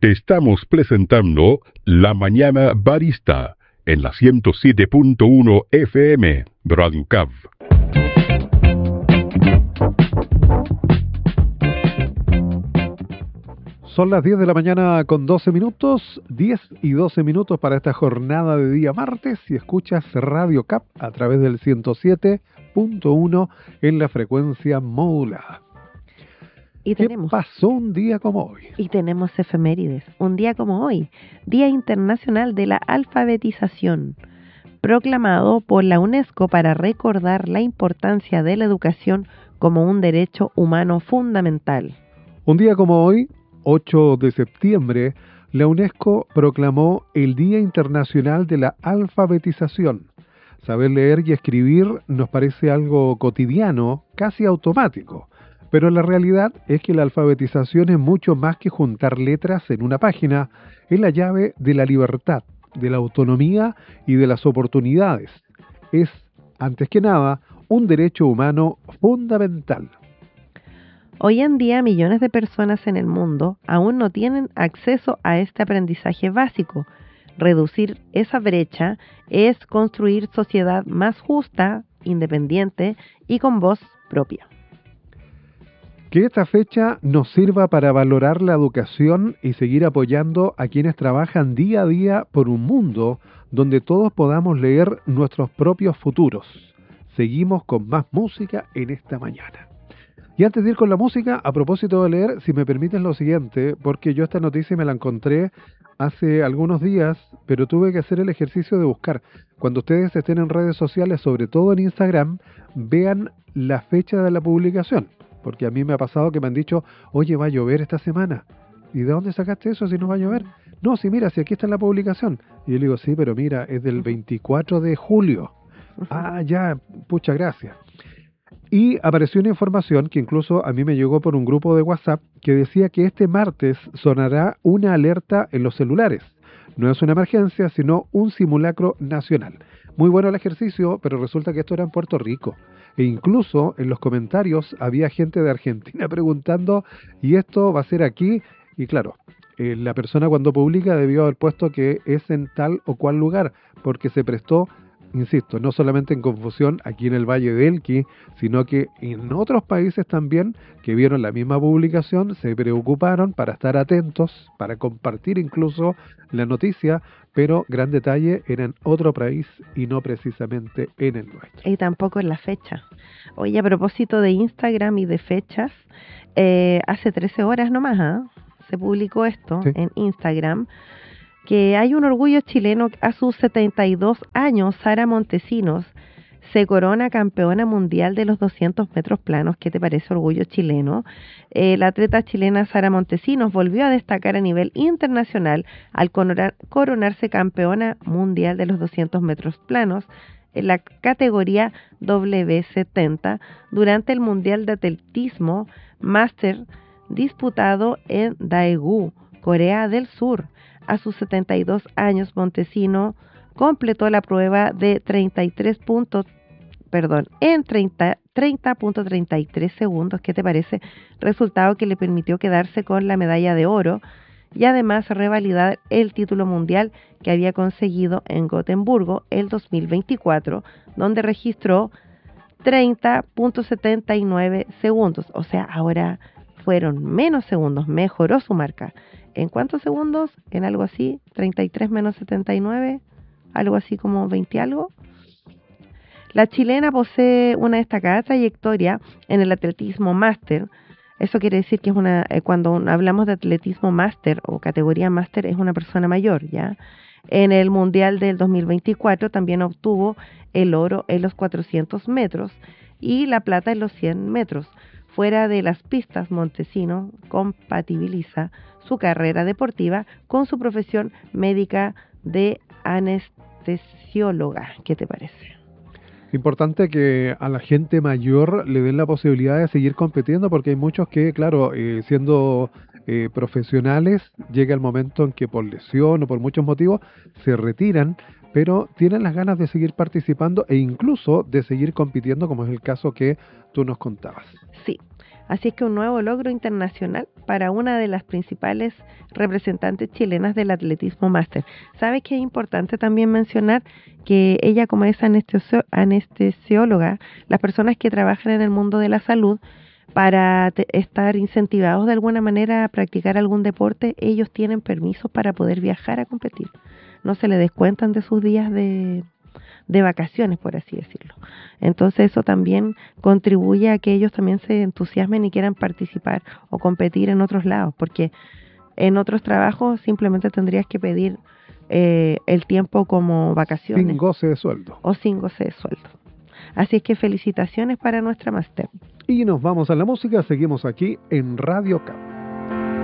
Te estamos presentando La Mañana Barista en la 107.1 FM, Radio Cav. Son las 10 de la mañana con 12 minutos, 10 y 12 minutos para esta jornada de día martes, y escuchas Radio Cap a través del 107.1 en la frecuencia modulada. ¿Qué pasó un día como hoy? Y tenemos efemérides. Un día como hoy, Día Internacional de la Alfabetización, proclamado por la UNESCO para recordar la importancia de la educación como un derecho humano fundamental. Un día como hoy, 8 de septiembre, la UNESCO proclamó el Día Internacional de la Alfabetización. Saber leer y escribir nos parece algo cotidiano, casi automático, pero la realidad es que la alfabetización es mucho más que juntar letras en una página, es la llave de la libertad, de la autonomía y de las oportunidades. Es, antes que nada, un derecho humano fundamental. Hoy en día, millones de personas en el mundo aún no tienen acceso a este aprendizaje básico. Reducir esa brecha es construir sociedad más justa, independiente y con voz propia. Que esta fecha nos sirva para valorar la educación y seguir apoyando a quienes trabajan día a día por un mundo donde todos podamos leer nuestros propios futuros. Seguimos con más música en esta mañana. Y antes de ir con la música, a propósito de leer, si me permiten lo siguiente, porque yo esta noticia me la encontré hace algunos días, pero tuve que hacer el ejercicio de buscar. Cuando ustedes estén en redes sociales, sobre todo en Instagram, vean la fecha de la publicación, porque a mí me ha pasado que me han dicho, oye, va a llover esta semana. ¿Y de dónde sacaste eso si no va a llover? No, sí, mira, si aquí está en la publicación. Y yo le digo, sí, pero mira, es del 24 de julio. Ah, ya, pucha, gracias. Y apareció una información que incluso a mí me llegó por un grupo de WhatsApp que decía que este martes sonará una alerta en los celulares. No es una emergencia, sino un simulacro nacional. Muy bueno el ejercicio, pero resulta que esto era en Puerto Rico. E incluso en los comentarios había gente de Argentina preguntando, ¿y esto va a ser aquí? Y claro, la persona cuando publica debió haber puesto que es en tal o cual lugar, porque se prestó, insisto, no solamente en confusión aquí en el Valle de Elqui, sino que en otros países también que vieron la misma publicación se preocuparon para estar atentos, para compartir incluso la noticia, pero gran detalle, era en otro país y no precisamente en el nuestro. Y tampoco en la fecha. Oye, a propósito de Instagram y de fechas, hace 13 horas nomás se publicó esto en Instagram, que hay un orgullo chileno. A sus 72 años, Sara Montesinos se corona campeona mundial de los 200 metros planos. ¿Qué te parece, orgullo chileno? La atleta chilena Sara Montesinos volvió a destacar a nivel internacional al coronarse campeona mundial de los 200 metros planos en la categoría W70 durante el Mundial de Atletismo Master disputado en Daegu, Corea del Sur. A sus 72 años, Montesino completó la prueba de 30.33 segundos. ¿Qué te parece? Resultado que le permitió quedarse con la medalla de oro y además revalidar el título mundial que había conseguido en Gotemburgo el 2024, donde registró 30.79 segundos. O sea, ahora fueron menos segundos, mejoró su marca. ¿En cuántos segundos? En algo así, 33 menos 79, algo así como 20 algo. La chilena posee una destacada trayectoria en el atletismo máster. Eso quiere decir que es cuando hablamos de atletismo máster o categoría máster, es una persona mayor, ¿ya? En el Mundial del 2024 también obtuvo el oro en los 400 metros y la plata en los 100 metros. Fuera de las pistas, Montesino compatibiliza su carrera deportiva con su profesión médica de anestesióloga. ¿Qué te parece? Importante que a la gente mayor le den la posibilidad de seguir compitiendo, porque hay muchos que, claro, siendo profesionales, llega el momento en que por lesión o por muchos motivos se retiran, pero tienen las ganas de seguir participando e incluso de seguir compitiendo, como es el caso que tú nos contabas. Sí. Así es que un nuevo logro internacional para una de las principales representantes chilenas del atletismo máster. ¿Sabes qué es importante también mencionar? Que ella, como es anestesióloga, las personas que trabajan en el mundo de la salud, para estar incentivados de alguna manera a practicar algún deporte, ellos tienen permisos para poder viajar a competir. No se les descuentan de sus días de vacaciones, por así decirlo. Entonces eso también contribuye a que ellos también se entusiasmen y quieran participar o competir en otros lados, porque en otros trabajos simplemente tendrías que pedir el tiempo como vacaciones. Sin goce de sueldo. O sin goce de sueldo. Así es que felicitaciones para nuestra máster. Y nos vamos a la música, seguimos aquí en Radio Cap.